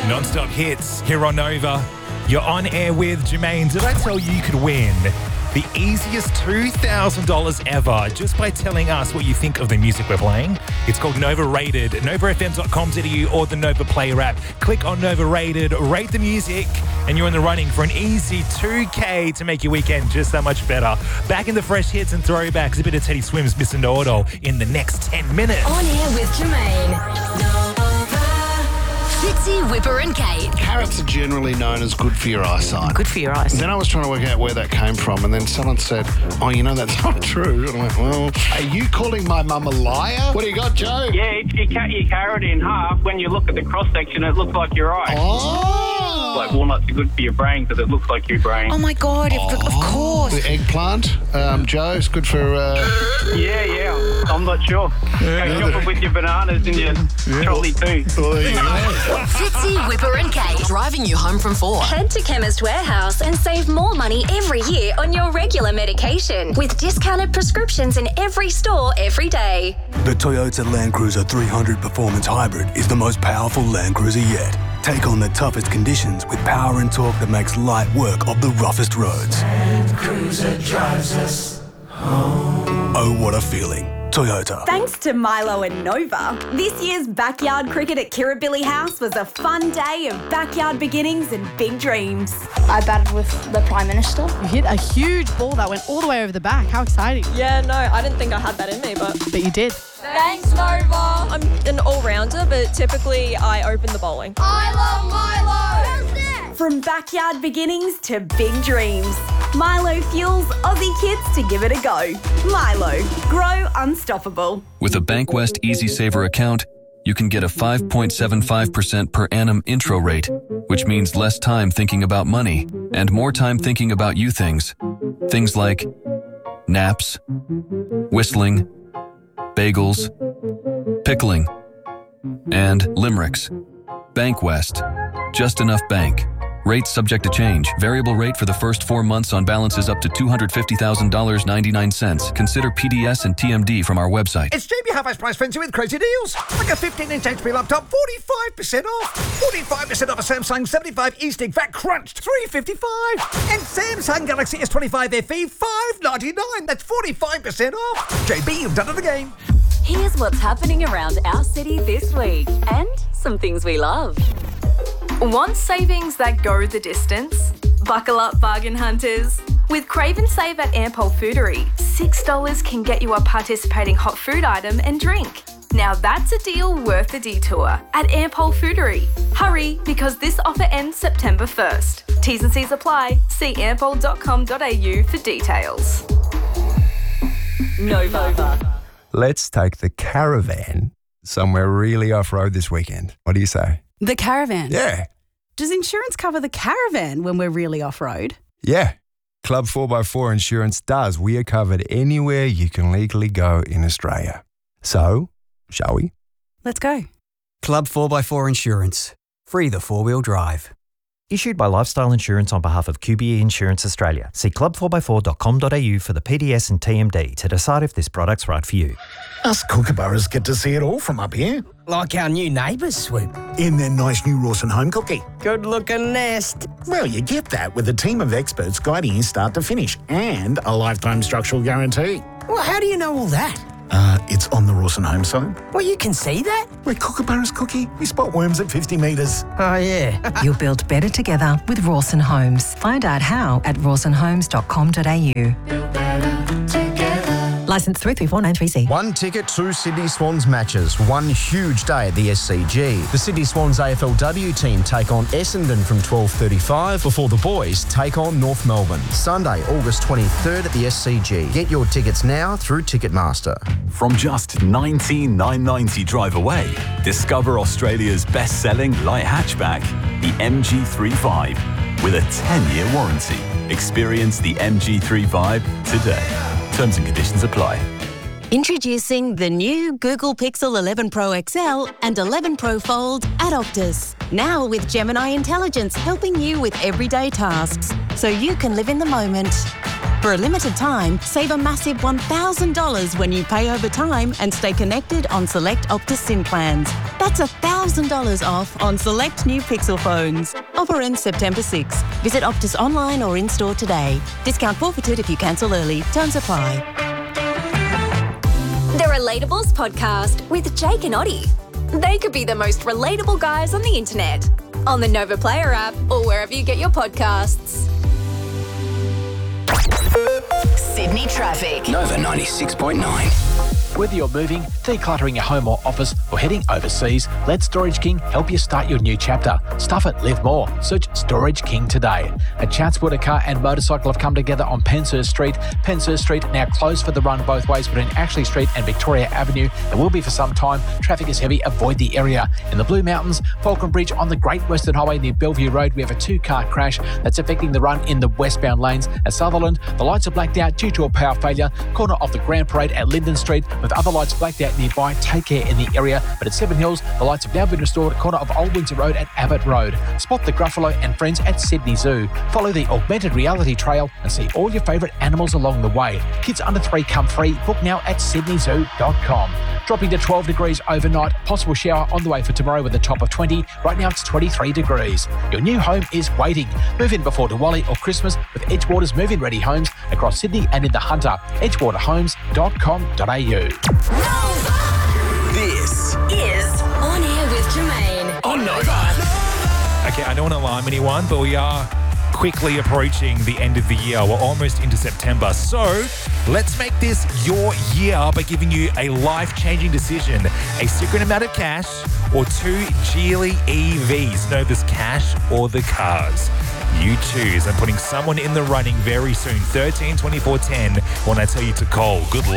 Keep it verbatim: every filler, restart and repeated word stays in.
Non-stop hits here on Nova. You're on air with Jermaine. Did I tell you you could win the easiest two thousand dollars ever just by telling us what you think of the music we're playing? It's called Nova Rated. nova f m dot com dot a u or the Nova Player app. Click on Nova Rated, rate the music, and you're in the running for an easy two K to make your weekend just that much better. Back in the fresh hits and throwbacks, a bit of Teddy Swims, Mister Know-It-All in the next ten minutes. On air with Jermaine. Fitzy, Whipper and Kate. Carrots are generally known as good for your eyesight. Good for your eyes. Then I was trying to work out where that came from, and then someone said, oh, you know, that's not true. And I went, well, are you calling my mum a liar? What do you got, Joe? Yeah, if you cut your carrot in half, when you look at the cross-section, it looks like your eye. Oh! Like walnuts are good for your brain because it looks like your brain. Oh, my God, of, of course. The eggplant, um, Joe, it's good for... Uh... Yeah, yeah, I'm not sure. Yeah, Go shop it with your bananas and your yeah. trolley too. Well, there you go. Fitzy, Whipper and Kate. Driving you home from four. Head to Chemist Warehouse and save more money every year on your regular medication with discounted prescriptions in every store every day. The Toyota Land Cruiser three hundred Performance Hybrid is the most powerful Land Cruiser yet. Take on the toughest conditions with power and torque that makes light work of the roughest roads. Land Cruiser drives us home. Oh, what a feeling. Toyota. Thanks to Milo and Nova, this year's backyard cricket at Kirribilli House was a fun day of backyard beginnings and big dreams. I batted with the Prime Minister. You hit a huge ball that went all the way over the back. How exciting. Yeah, no, I didn't think I had that in me, but... But you did. Thanks, Nova. I'm an all-rounder, but typically I open the bowling. I love Milo! From backyard beginnings to big dreams, Milo fuels Aussie kids to give it a go. Milo, grow unstoppable. With a Bankwest Easy Saver account, you can get a five point seven five percent per annum intro rate, which means less time thinking about money and more time thinking about you things. Things like naps, whistling, bagels, pickling, and limericks. Bankwest. Just enough bank. Rates subject to change. Variable rate for the first four months on balances up to two hundred fifty thousand dollars and ninety-nine cents. Consider P D S and T M D from our website. It's Jamie Half Price Frenzy with crazy deals. Like a fifteen inch H P laptop, forty-five percent off. forty-five percent off a Samsung seventy-five E-Stick, V A C crunched, three fifty-five. And Samsung Galaxy S twenty-five F E, five ninety-nine. That's forty-five percent off. J B, you've done it again. Here's what's happening around our city this week and some things we love. Want savings that go the distance? Buckle up, bargain hunters. With Crave and Save at Ampol Foodery, six dollars can get you a participating hot food item and drink. Now that's a deal worth the detour at Ampol Foodery. Hurry, because this offer ends September first. T's and C's apply. See ampol dot com dot a u for details. Nova. Let's take the caravan somewhere really off-road this weekend. What do you say? The caravan? Yeah. Does insurance cover the caravan when we're really off-road? Yeah. Club four by four Insurance does. We are covered anywhere you can legally go in Australia. So, shall we? Let's go. Club four by four Insurance. Free the four-wheel drive. Issued by Lifestyle Insurance on behalf of Q B E Insurance Australia. See club four by four dot com dot a u for the P D S and T M D to decide if this product's right for you. Us kookaburras get to see it all from up here. Like our new neighbours, Swoop. In their nice new Rawson home cookie. Good-looking nest. Well, you get that with a team of experts guiding you start to finish and a lifetime structural guarantee. Well, how do you know all that? Uh, it's on the Rawson home site. Well, you can see that? We're kookaburras cookie. We spot worms at fifty metres. Oh, yeah. You'll build better together with Rawson Homes. Find out how at rawson homes dot com dot a u. Licence three three four nine three C. One ticket, two Sydney Swans matches. One huge day at the S C G. The Sydney Swans A F L W team take on Essendon from twelve thirty-five before the boys take on North Melbourne. Sunday, August twenty-third at the S C G. Get your tickets now through Ticketmaster. From just nineteen thousand nine hundred ninety drive away, discover Australia's best-selling light hatchback, the M G three five, with a ten-year warranty. Experience the M G three five today. Terms and conditions apply. Introducing the new Google Pixel eleven Pro X L and eleven Pro Fold at Optus. Now with Gemini Intelligence helping you with everyday tasks, so you can live in the moment. For a limited time, save a massive one thousand dollars when you pay over time and stay connected on select Optus SIM plans. That's one thousand thousand dollars off on select new Pixel phones. Offer ends September sixth. Visit Optus online or in-store today. Discount forfeited if you cancel early. Terms apply. The Relatables podcast with Jake and Oddie. They could be the most relatable guys on the internet. On the Nova Player app or wherever you get your podcasts. Sydney traffic. Nova ninety-six point nine. Whether you're moving, decluttering your home or office, or heading overseas, let Storage King help you start your new chapter. Stuff it, live more. Search Storage King today. A Chatswood car and motorcycle have come together on Penshurst Street. Penshurst Street now closed for the run both ways between Ashley Street and Victoria Avenue. It will be for some time. Traffic is heavy. Avoid the area. In the Blue Mountains, Falcon Bridge on the Great Western Highway near Bellevue Road, we have a two-car crash that's affecting the run in the westbound lanes. At Sutherland, the lights are blacked out due to a power failure. Corner of the Grand Parade at Linden Street with other lights blacked out nearby. Take care in the area. But at Seven Hills, the lights have now been restored at corner of Old Windsor Road at Abbott Road. Spot the Gruffalo and friends at Sydney Zoo. Follow the augmented reality trail and see all your favourite animals along the way. Kids under three come free. Book now at sydney zoo dot com. Dropping to twelve degrees overnight. Possible shower on the way for tomorrow with a top of twenty. Right now it's twenty-three degrees. Your new home is waiting. Move in before Diwali or Christmas with Edgewater's move-in ready homes across Sydney and in the Hunter. edgewater homes dot com dot a u. This is On Air with Jermaine on Nova. Okay, I don't want to alarm anyone, but we are quickly approaching the end of the year. We're almost into September. So let's make this your year by giving you a life-changing decision. A secret amount of cash or two Geely E Vs. Nova's cash or the cars. You choose. I'm putting someone in the running very soon. thirteen twenty-four ten when I tell you to call. Good luck.